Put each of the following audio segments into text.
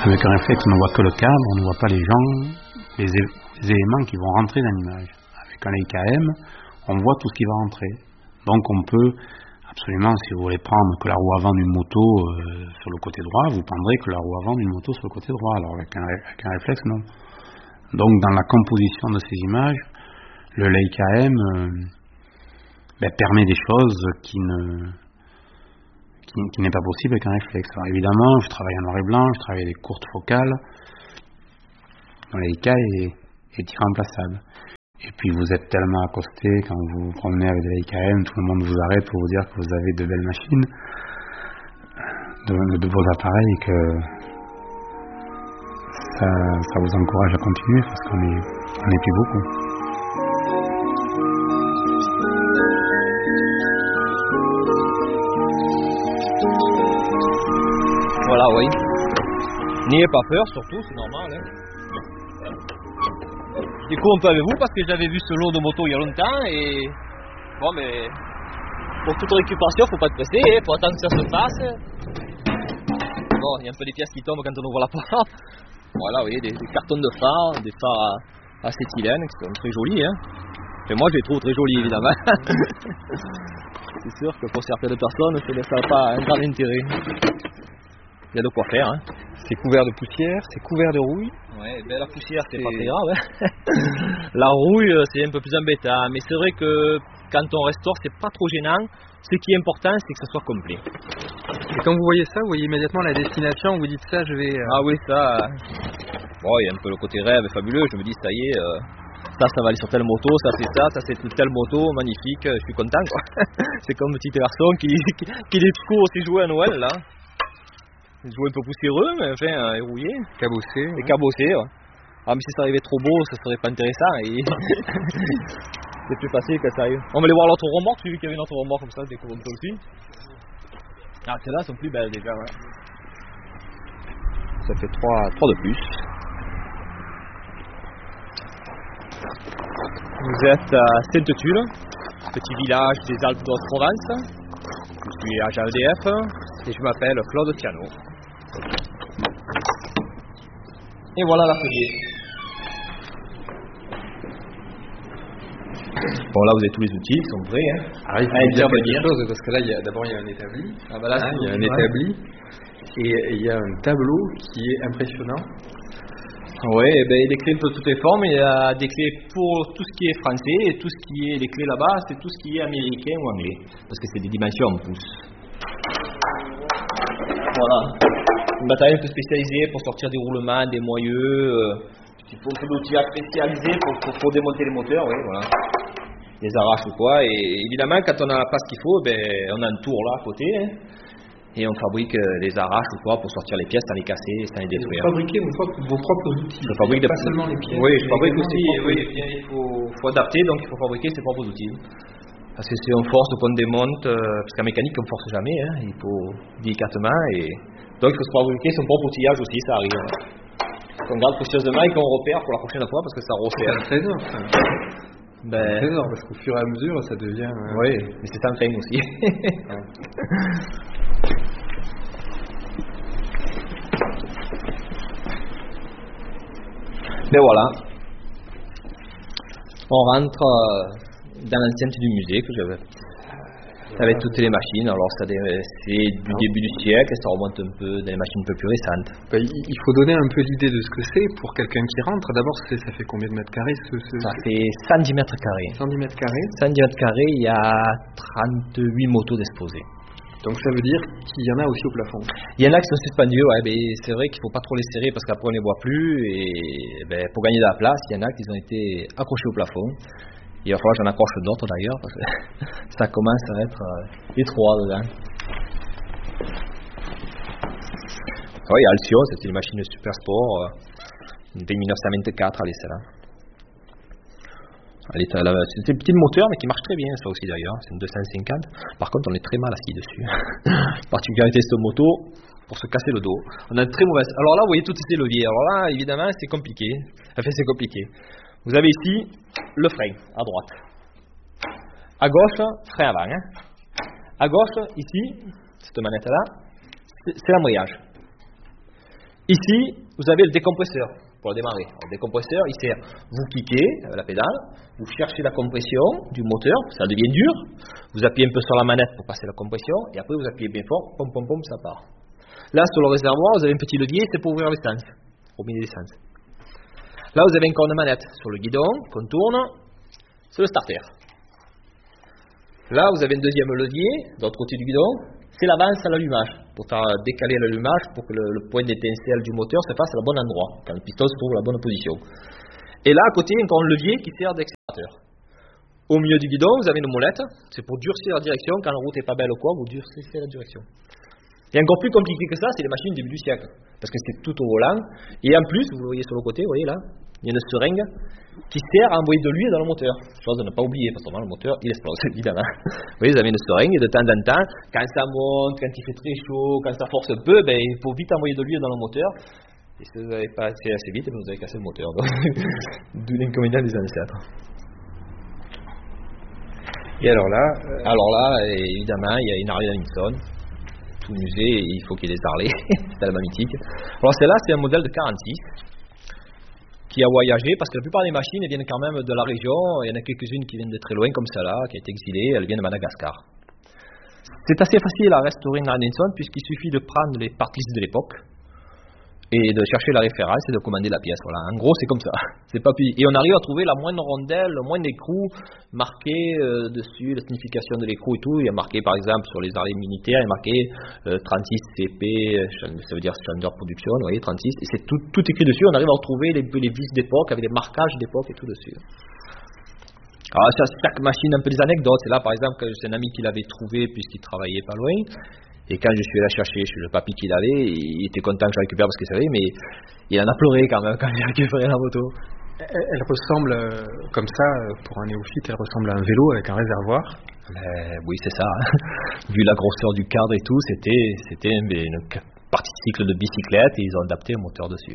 Avec un réflexe, on ne voit que le cadre, on ne voit pas les gens, les éléments qui vont rentrer dans l'image. Avec un LKM, on voit tout ce qui va rentrer. Donc on peut absolument, si vous voulez prendre que la roue avant d'une moto sur le côté droit, vous prendrez que la roue avant d'une moto sur le côté droit. Alors avec un réflexe, non. Donc dans la composition de ces images, le LKM permet des choses qui n'est pas possible avec un réflexe. Alors évidemment, je travaille en noir et blanc, je travaille avec des courtes focales, dont le LK est irremplaçable. Et puis vous êtes tellement accosté quand vous vous promenez avec des LKM, tout le monde vous arrête pour vous dire que vous avez de belles machines, de beaux appareils, que ça vous encourage à continuer parce qu'on est plus beaucoup. Voilà, oui. N'ayez pas peur, surtout, c'est normal. Hein. Du coup, un peu avec vous parce que j'avais vu ce lot de moto il y a longtemps et bon, mais pour toute récupération, faut pas être pressé, faut attendre que ça se fasse. Bon, il y a un peu des pièces qui tombent quand on ouvre la porte. Voilà, vous voyez, des cartons de phares, des phares à acétylène qui sont très jolis. Hein. Et moi, je les trouve très jolis, évidemment. C'est sûr que pour certaines personnes, ça n'a pas un grand intérêt. Il y a de quoi faire. Hein. C'est couvert de poussière, c'est couvert de rouille. Ouais, ben la poussière c'est pas très grave. Hein. La rouille c'est un peu plus embêtant, mais c'est vrai que quand on restaure c'est pas trop gênant. Ce qui est important c'est que ça soit complet. Et quand vous voyez ça, vous voyez immédiatement la destination, vous dites ça, je vais... Ah oui, ça... Bon, il y a un peu le côté rêve fabuleux, je me dis ça y est, ça va aller sur telle moto, ça c'est telle moto, magnifique, je suis content quoi. C'est comme un petit garçon qui découvre aussi jouer à Noël là. Il jouait un peu poussiéreux, mais enfin, rouillé. Cabossé. Et cabossé, ouais. Ah, mais si ça arrivait trop beau, ça serait pas intéressant. Et... c'est plus facile que ça arrive. On va aller voir l'autre remorque, j'ai vu qu'il y avait une autre remorque comme ça, je découvre un peu aussi. Ah, celles-là sont plus belles déjà, ouais. Ça fait 3 de plus. Vous êtes à Sainte-Tulle, petit village des Alpes d'Haute-Provence. Je suis agent EDF et je m'appelle Claude Tiano. Et voilà l'atelier. Bon là vous avez tous les outils qui sont prêts. Hein. Alors il faut dire quelque chose parce que là il y a un établi. Ah bah là il y a un établi et il y a un tableau qui est impressionnant. Oui, ben, des clés de toutes les formes, il y a des clés pour tout ce qui est français et tout ce qui est les clés là-bas, c'est tout ce qui est américain ou anglais, parce que c'est des dimensions en pouces. Voilà, une bataille un peu spécialisée pour sortir des roulements, des moyeux, un peu d'outils spécialisés pour démonter les moteurs, oui, voilà. Les arraches ou quoi, et évidemment quand on n'a pas ce qu'il faut, ben, on a un tour là à côté, hein. Et on fabrique les arraches ou quoi pour sortir les pièces sans les casser et sans les détruire. Vous fabriquez vos propres outils. Je fabrique pas seulement les pièces. Oui, je fabrique aussi. Oui, il faut adapter, donc il faut fabriquer ses propres outils. Parce que si on force ou qu'on démonte, parce qu'en mécanique on force jamais, hein, il faut délicatement et donc il faut se fabriquer son propre outillage aussi, ça arrive. Qu'on garde précieusement et qu'on repère pour la prochaine fois parce que ça resserre. C'est un trésor. Ça. Ben, un trésor parce qu'au fur et à mesure ça devient. Oui, mais c'est sans fin aussi. Mais voilà, on rentre dans l'enceinte du musée que j'avais avec toutes les machines. Alors c'est du début du siècle, ça remonte un peu dans les machines un peu plus récentes. Il faut donner un peu l'idée de ce que c'est pour quelqu'un qui rentre. D'abord, ça fait combien de mètres carrés Ça fait 110 mètres carrés. 110 mètres carrés 110 mètres carrés, il y a 38 motos d'exposées. Donc ça veut dire qu'il y en a aussi au plafond. Il y en a qui sont suspendus, ouais, mais c'est vrai qu'il ne faut pas trop les serrer parce qu'après on ne les voit plus. Et ben, pour gagner de la place, il y en a qui ont été accrochés au plafond. Il va falloir que j'en accroche d'autres d'ailleurs parce que ça commence à être étroit dedans. Oui, Alcyon, c'était une machine de super sport de 1924 à l'essai là. C'est un petit moteur mais qui marche très bien ça aussi d'ailleurs, c'est une 250. Par contre on est très mal assis dessus. Particularité de cette moto, pour se casser le dos. On a une très mauvaise. Alors là vous voyez tous ces leviers. Alors là évidemment c'est compliqué. Enfin c'est compliqué. Vous avez ici le frein à droite. À gauche, frein avant. Hein. À gauche, ici, cette manette là, c'est l'embrayage. Ici, vous avez le décompresseur pour le démarrer. Le décompresseur, il sert, vous cliquez la pédale, vous cherchez la compression du moteur, ça devient dur, vous appuyez un peu sur la manette pour passer la compression, et après vous appuyez bien fort, pom pom pom, ça part. Là, sur le réservoir, vous avez un petit levier, c'est pour ouvrir l'essence, robinet d'essence. Là, vous avez un corps de manette sur le guidon qu'on tourne, c'est le starter. Là, vous avez un deuxième levier, de l'autre côté du guidon, c'est l'avance à l'allumage, pour faire décaler l'allumage pour que le point d'étincelle du moteur se fasse à la bonne endroit, quand le piston se trouve à la bonne position. Et là, à côté, encore un levier qui sert d'accélérateur. Au milieu du guidon, vous avez une molette, c'est pour durcir la direction, quand la route n'est pas belle ou quoi, vous durcissez la direction. Et encore plus compliqué que ça, c'est les machines du début du siècle, parce que c'est tout au volant, et en plus, vous le voyez sur le côté, vous voyez là, il y a une seringue qui sert à envoyer de l'huile dans le moteur. Chose à ne pas oublier, parce que le moteur, il explose, évidemment. Vous voyez, vous avez une seringue, et de temps en temps, quand ça monte, quand il fait très chaud, quand ça force un peu, ben, il faut vite envoyer de l'huile dans le moteur. Et si vous n'avez pas assez vite, vous avez cassé le moteur. D'où l'inconvénient des ancêtres. Et alors là, évidemment, il y a une Harley Davidson. Tout musée, il faut qu'il y ait des Harley. C'est tellement mythique. Alors celle-là, c'est un modèle de 46. Qui a voyagé, parce que la plupart des machines elles viennent quand même de la région, il y en a quelques-unes qui viennent de très loin comme celle-là, qui a été exilée, elle vient de Madagascar. C'est assez facile à restaurer une Harley Davidson puisqu'il suffit de prendre les part-listes de l'époque et de chercher la référence et de commander la pièce. Voilà. En gros, c'est comme ça. C'est pas plus... Et on arrive à trouver la moindre rondelle, le moindre écrou marqué dessus, la signification de l'écrou et tout. Il y a marqué, par exemple, sur les Harley militaires, il y a marqué 36 CP, ça veut dire Standard Production, vous voyez, 36. Et c'est tout écrit dessus. On arrive à retrouver les vis d'époque avec les marquages d'époque et tout dessus. Alors, chaque machine a un peu des anecdotes. C'est là, par exemple, que c'est un ami qui l'avait trouvé puisqu'il travaillait pas loin. Et quand je suis allé la chercher chez le papy qu'il avait, il était content que je la récupère parce qu'il savait, mais il en a pleuré quand même quand j'ai récupéré la moto. Elle ressemble, comme ça, pour un néophyte, elle ressemble à un vélo avec un réservoir. Oui, c'est ça. Vu la grosseur du cadre et tout, c'était une partie cycle de bicyclette et ils ont adapté un moteur dessus.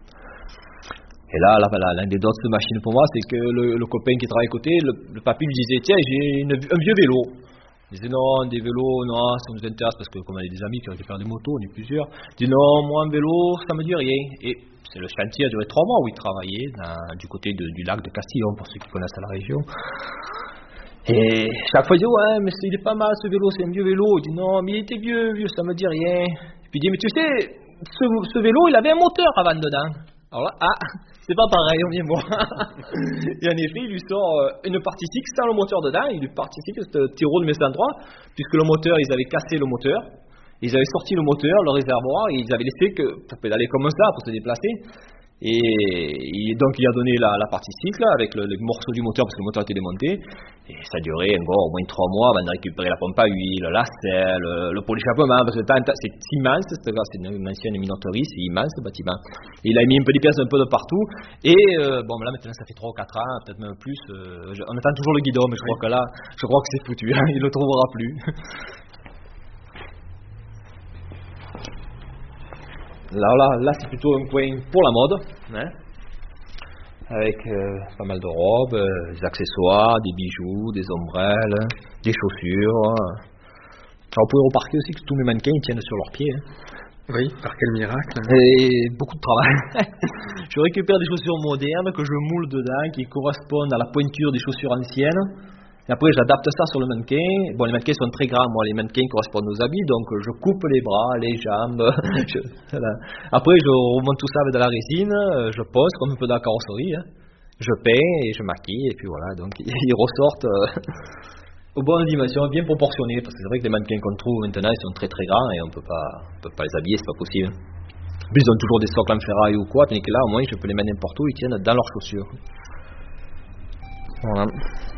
Et là, l'anecdote de machine pour moi, c'est que le copain qui travaille à côté, le papy lui disait, tiens, j'ai un vieux vélo. Il disait non, des vélos, non, ça nous intéresse parce que comme on a des amis qui récupèrent des motos, on est plusieurs. Il dit non, moi un vélo, ça me dit rien. Et le chantier a duré 3 mois où il travaillait du côté du lac de Castillon, pour ceux qui connaissent la région. Et chaque fois il dit ouais, mais il est pas mal ce vélo, c'est un vieux vélo. Il dit non, mais il était vieux, ça me dit rien. Et puis il dit mais tu sais, ce vélo il avait un moteur avant dedans. Alors là, c'est pas pareil, on vient voir. Et en effet, il lui sort une partie fixe sans le moteur dedans, il lui partie fixe, c'était Tyrol 1903, puisque le moteur, ils avaient cassé le moteur, ils avaient sorti le moteur, le réservoir, et ils avaient laissé que pour pédaler comme ça, pour se déplacer. Et donc il a donné la partie cycle avec le morceau du moteur parce que le moteur était démonté et ça a duré encore au moins 3 mois avant de récupérer la pompe à huile, la selle, le pot d'échappement parce que c'est immense, c'est une ancienne minoterie, c'est immense ce bâtiment. Il a mis un peu des pièces un peu de partout et bon là maintenant ça fait 3 ou 4 ans, peut-être même plus, on attend toujours le guidon mais je crois que c'est foutu, hein, il le trouvera plus. Là c'est plutôt un coin pour la mode, hein, avec pas mal de robes, des accessoires, des bijoux, des ombrelles, des chaussures. Alors, vous pouvez remarquer aussi que tous mes mannequins ils tiennent sur leurs pieds. Hein. Oui, par quel miracle. Et beaucoup de travail. Je récupère des chaussures modernes que je moule dedans, qui correspondent à la pointure des chaussures anciennes. Et après, j'adapte ça sur le mannequin. Bon, les mannequins sont très grands. Moi, les mannequins correspondent aux habits. Donc, je coupe les bras, les jambes. Voilà. Après, je remonte tout ça avec de la résine. Je pose comme un peu dans la carrosserie. Hein. Je peins et je maquille. Et puis voilà. Donc, ils ressortent aux bonnes dimensions, bien proportionnés. Parce que c'est vrai que les mannequins qu'on trouve maintenant, ils sont très très grands. Et on peut pas les habiller. C'est pas possible. Puis, ils ont toujours des socles en ferraille ou quoi. Mais que là, au moins, je peux les mettre n'importe où. Ils tiennent dans leurs chaussures. Voilà.